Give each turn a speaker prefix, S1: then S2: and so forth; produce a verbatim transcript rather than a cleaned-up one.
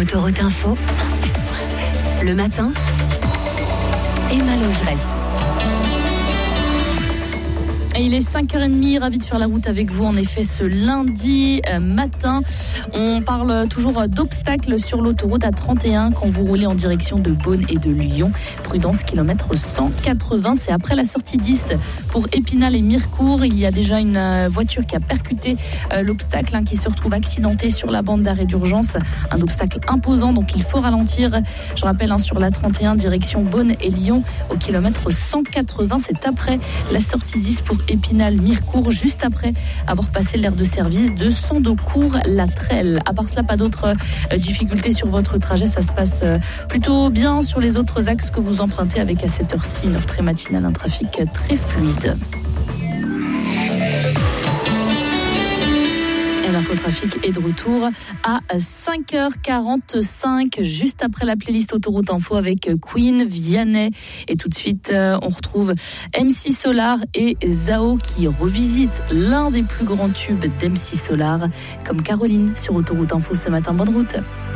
S1: Autoroute Info, cent sept virgule sept. Le matin, Emma Logerette.
S2: Et il est cinq heures trente, ravi de faire la route avec vous en effet ce lundi matin. On parle toujours d'obstacles sur l'autoroute A trente et un quand vous roulez en direction de Beaune et de Lyon. Prudence, kilomètre cent quatre-vingts, c'est après la sortie dix pour Épinal et Mirecourt. Il y a déjà une voiture qui a percuté l'obstacle hein, qui se retrouve accidenté sur la bande d'arrêt d'urgence. Un obstacle imposant, donc il faut ralentir. Je rappelle hein, sur la trente et un direction Beaune et Lyon au kilomètre cent quatre-vingts, c'est après la sortie dix pour Épinal, Mirecourt, juste après avoir passé l'aire de service de Sandocourt-La Trelle. À part cela, pas d'autres euh, difficultés sur votre trajet. Ça se passe euh, plutôt bien sur les autres axes que vous empruntez avec à cette heure-ci une heure très matinale, un trafic très fluide. L'infotrafic est de retour à cinq heures quarante-cinq, juste après la playlist Autoroute Info avec Queen, Vianney. Et tout de suite, on retrouve M C Solar et Zao qui revisitent l'un des plus grands tubes d'M C Solar, comme Caroline sur Autoroute Info ce matin. Bonne route.